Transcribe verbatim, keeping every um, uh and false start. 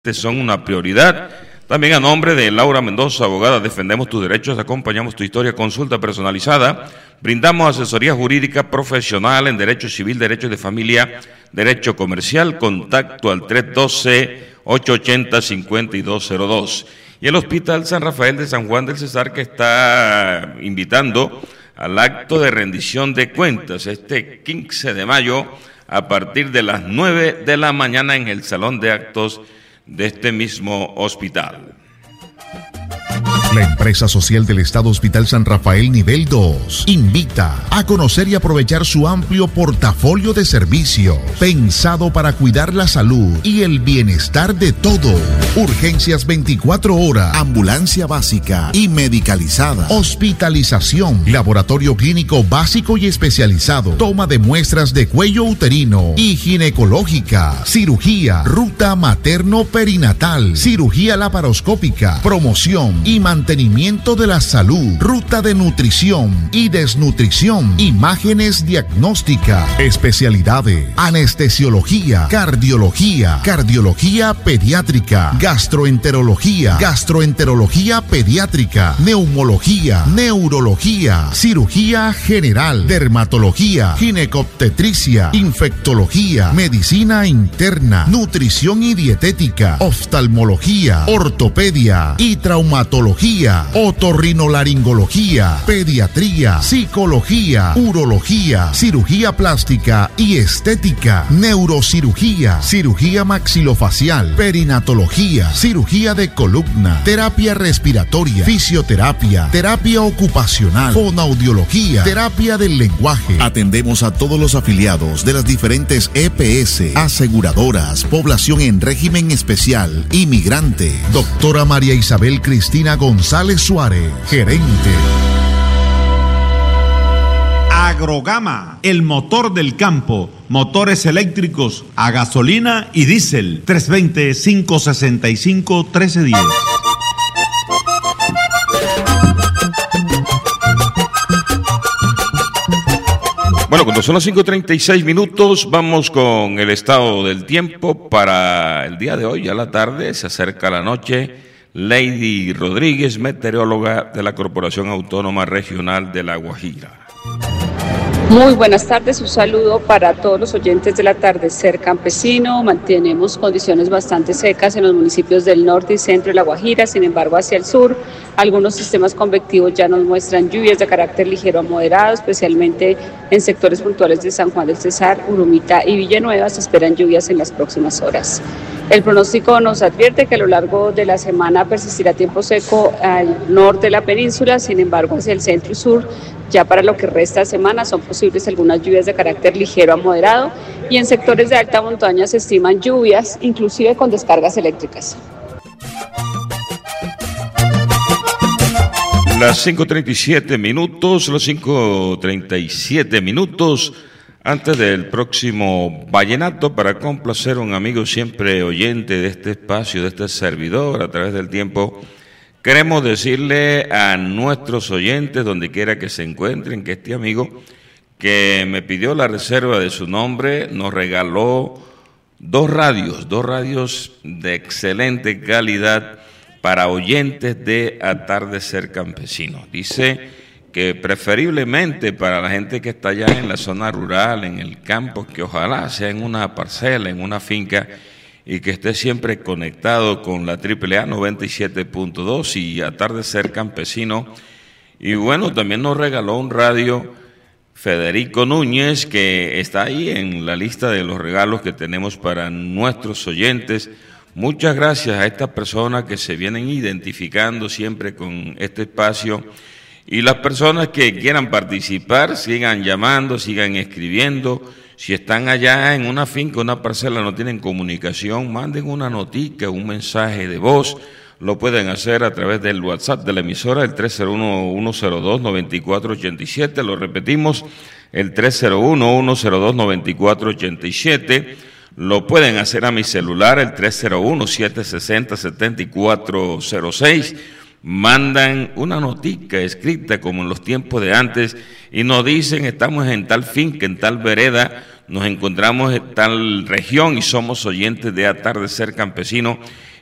son una prioridad. También a nombre de Laura Mendoza, abogada, defendemos tus derechos, acompañamos tu historia, consulta personalizada, brindamos asesoría jurídica profesional en derecho civil, derecho de familia, derecho comercial, contacto al tres uno dos, ocho ocho cero, cinco dos cero dos. Y el Hospital San Rafael de San Juan del Cesar, que está invitando al acto de rendición de cuentas este quince de mayo a partir de las nueve de la mañana en el Salón de Actos de este mismo hospital. La empresa social del Estado Hospital San Rafael Nivel dos invita a conocer y aprovechar su amplio portafolio de servicios pensado para cuidar la salud y el bienestar de todos. Urgencias veinticuatro horas, ambulancia básica y medicalizada, hospitalización, laboratorio clínico básico y especializado, toma de muestras de cuello uterino y ginecológica, cirugía, ruta materno-perinatal, cirugía laparoscópica, promoción y mantenimiento Mantenimiento de la salud, ruta de nutrición y desnutrición, imágenes diagnósticas, especialidades, anestesiología, cardiología, cardiología pediátrica, gastroenterología, gastroenterología pediátrica, neumología, neurología, cirugía general, dermatología, ginecobstetricia, infectología, medicina interna, nutrición y dietética, oftalmología, ortopedia y traumatología, otorrinolaringología, pediatría, psicología, urología, cirugía plástica y estética, neurocirugía, cirugía maxilofacial, perinatología, cirugía de columna, terapia respiratoria, fisioterapia, terapia ocupacional, fonoaudiología, terapia del lenguaje. Atendemos a todos los afiliados de las diferentes E P S, aseguradoras, población en régimen especial, inmigrante. Doctora María Isabel Cristina González González Suárez, gerente. Agrogama, el motor del campo. Motores eléctricos a gasolina y diésel. tres dos cero, cinco seis cinco, uno tres uno cero. Bueno, cuando son las cinco treinta y seis minutos, vamos con el estado del tiempo para el día de hoy. A la tarde se acerca la noche. Lady Rodríguez, meteoróloga de la Corporación Autónoma Regional de La Guajira. Muy buenas tardes, un saludo para todos los oyentes del atardecer campesino. Mantenemos condiciones bastante secas en los municipios del norte y centro de La Guajira, sin embargo hacia el sur algunos sistemas convectivos ya nos muestran lluvias de carácter ligero a moderado, especialmente en sectores puntuales de San Juan del Cesar, Urumita y Villanueva. Se esperan lluvias en las próximas horas. El pronóstico nos advierte que a lo largo de la semana persistirá tiempo seco al norte de la península, sin embargo hacia el centro y sur, ya para lo que resta de semana son posibles algunas lluvias de carácter ligero a moderado y en sectores de alta montaña se estiman lluvias, inclusive con descargas eléctricas. Las cinco treinta y siete minutos, los cinco treinta y siete minutos antes del próximo vallenato, para complacer a un amigo siempre oyente de este espacio, de este servidor a través del tiempo. Queremos decirle a nuestros oyentes, donde quiera que se encuentren, que este amigo que me pidió la reserva de su nombre nos regaló dos radios, dos radios de excelente calidad para oyentes de Atardecer Campesino. Dice que preferiblemente para la gente que está allá en la zona rural, en el campo, que ojalá sea en una parcela, en una finca, y que esté siempre conectado con la triple A noventa y siete punto dos y Atardecer Campesino. Y bueno, también nos regaló un radio Federico Núñez, que está ahí en la lista de los regalos que tenemos para nuestros oyentes. Muchas gracias a estas personas que se vienen identificando siempre con este espacio, y las personas que quieran participar sigan llamando, sigan escribiendo. Si están allá en una finca, una parcela, no tienen comunicación, manden una notica, un mensaje de voz. Lo pueden hacer a través del WhatsApp de la emisora, el tres cero uno, uno cero dos, nueve cuatro ocho siete. Lo repetimos, el tres cero uno, uno cero dos, nueve cuatro ocho siete. Lo pueden hacer a mi celular, el tres cero uno, siete seis cero, siete cuatro cero seis. mandan una notica escrita como en los tiempos de antes y nos dicen estamos en tal finca, en tal vereda, nos encontramos en tal región y somos oyentes de Atardecer Campesino